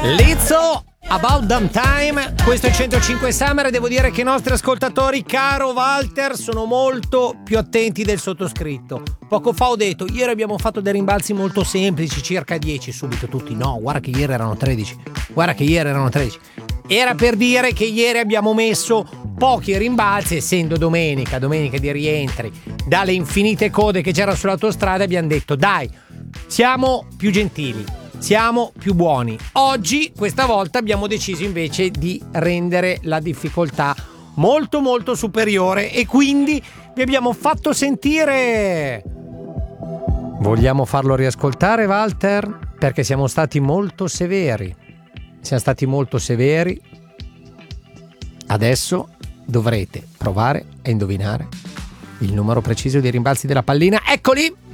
Lizzo, About Damn Time, questo è 105 Summer e devo dire che i nostri ascoltatori, caro Walter, sono molto più attenti del sottoscritto. Poco fa ho detto, ieri abbiamo fatto dei rimbalzi molto semplici, circa 10, subito tutti, no, guarda che ieri erano 13, Era per dire che ieri abbiamo messo pochi rimbalzi, essendo domenica di rientri, dalle infinite code che c'erano sull'autostrada, abbiamo detto, dai, siamo più gentili. Siamo più buoni. Oggi, questa volta, abbiamo deciso invece di rendere la difficoltà molto molto superiore e quindi vi abbiamo fatto sentire. Vogliamo farlo riascoltare, Walter? Perché siamo stati molto severi. Adesso dovrete provare a indovinare il numero preciso dei rimbalzi della pallina. Eccoli!